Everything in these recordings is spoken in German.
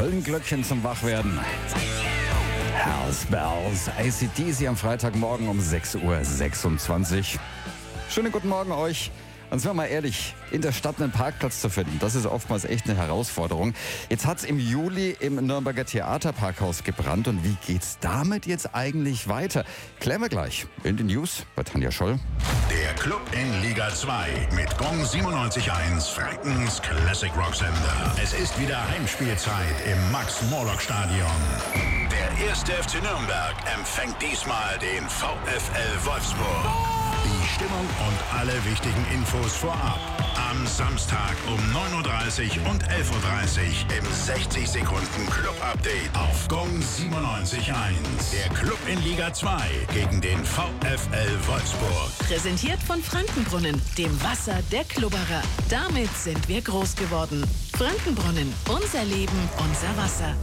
Köln-Glöckchen zum Wachwerden. Hells Bells, AC/DC am Freitagmorgen um 6:26 Uhr. Schönen guten Morgen euch. Und sind wir mal ehrlich, in der Stadt einen Parkplatz zu finden, das ist oftmals echt eine Herausforderung. Jetzt hat es im Juli im Nürnberger Theaterparkhaus gebrannt. Und wie geht's damit jetzt eigentlich weiter? Klären wir gleich in den News bei Tanja Scholl. Der Club in Liga 2 mit Gong 97.1, Frankens Classic Rock Sender. Es ist wieder Heimspielzeit im Max-Morlock-Stadion. Der 1. FC Nürnberg empfängt diesmal den VfL Wolfsburg. Die Stimmung und alle wichtigen Infos vorab. Am Samstag um 9:30 Uhr und 11:30 Uhr im 60-Sekunden-Club-Update auf Gong 97.1. Der Club in Liga 2 gegen den VfL Wolfsburg. Präsentiert von Frankenbrunnen, dem Wasser der Klubberer. Damit sind wir groß geworden. Frankenbrunnen, unser Leben, unser Wasser.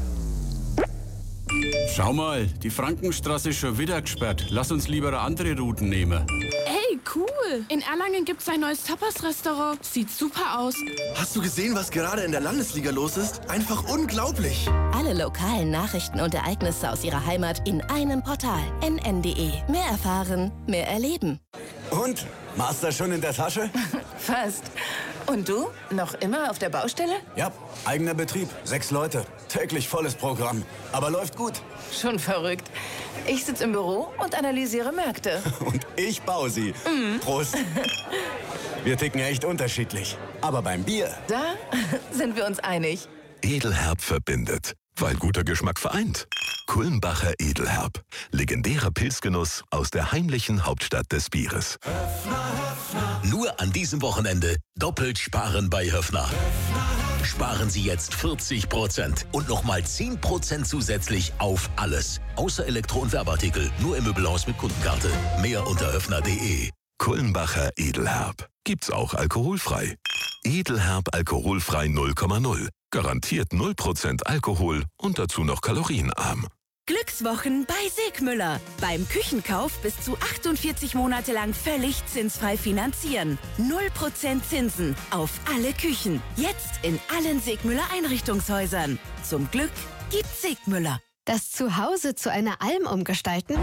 Schau mal, die Frankenstraße ist schon wieder gesperrt. Lass uns lieber eine andere Route nehmen. Hey, cool! In Erlangen gibt's ein neues Tapas-Restaurant. Sieht super aus. Hast du gesehen, was gerade in der Landesliga los ist? Einfach unglaublich! Alle lokalen Nachrichten und Ereignisse aus ihrer Heimat in einem Portal. nn.de. Mehr erfahren, mehr erleben. Und? Master schon in der Tasche? Fast. Und du? Noch immer auf der Baustelle? Ja, eigener Betrieb. 6 Leute. Täglich volles Programm. Aber läuft gut. Schon verrückt. Ich sitze im Büro und analysiere Märkte. Und ich baue sie. Prost. Wir ticken echt unterschiedlich. Aber beim Bier... Da sind wir uns einig. Edelherb verbindet, weil guter Geschmack vereint. Kulmbacher Edelherb. Legendärer Pilzgenuss aus der heimlichen Hauptstadt des Bieres. Nur an diesem Wochenende doppelt sparen bei Höffner. Sparen Sie jetzt 40% und nochmal 10% zusätzlich auf alles. Außer Elektro- und Werbeartikel. Nur im Möbelhaus mit Kundenkarte. Mehr unter höffner.de. Kulmbacher Edelherb. Gibt's auch alkoholfrei. Edelherb alkoholfrei 0,0. Garantiert 0% Alkohol und dazu noch kalorienarm. Glückswochen bei Segmüller. Beim Küchenkauf bis zu 48 Monate lang völlig zinsfrei finanzieren. 0% Zinsen auf alle Küchen. Jetzt in allen Segmüller Einrichtungshäusern. Zum Glück gibt's Segmüller. Das Zuhause zu einer Alm umgestalten?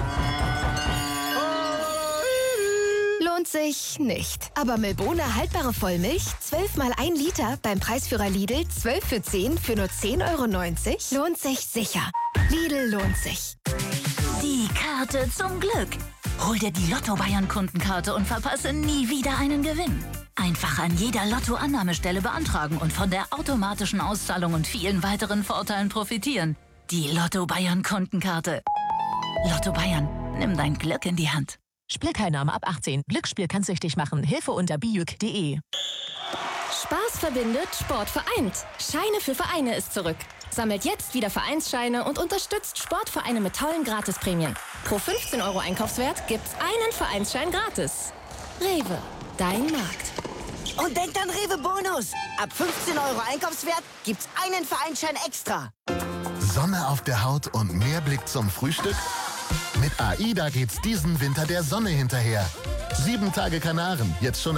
Lohnt sich nicht. Aber Milbona haltbare Vollmilch, 12 mal 1 Liter, beim Preisführer Lidl 12 für 10 für nur 10,90 € lohnt sich sicher. Lidl lohnt sich. Die Karte zum Glück. Hol dir die Lotto-Bayern-Kundenkarte und verpasse nie wieder einen Gewinn. Einfach an jeder Lotto-Annahmestelle beantragen und von der automatischen Auszahlung und vielen weiteren Vorteilen profitieren. Die Lotto-Bayern-Kundenkarte. Lotto Bayern, nimm dein Glück in die Hand. Spielteilnahme ab 18. Glücksspiel kann süchtig machen. Hilfe unter bijuk.de. Spaß verbindet, Sport vereint. Scheine für Vereine ist zurück. Sammelt jetzt wieder Vereinsscheine und unterstützt Sportvereine mit tollen Gratisprämien. Pro 15 € Einkaufswert gibt's einen Vereinsschein gratis. Rewe, dein Markt. Und denkt an Rewe Bonus. Ab 15 € Einkaufswert gibt's einen Vereinsschein extra. Sonne auf der Haut und mehr Blick zum Frühstück? Mit AIDA geht's diesen Winter der Sonne hinterher. 7 Tage Kanaren, jetzt schon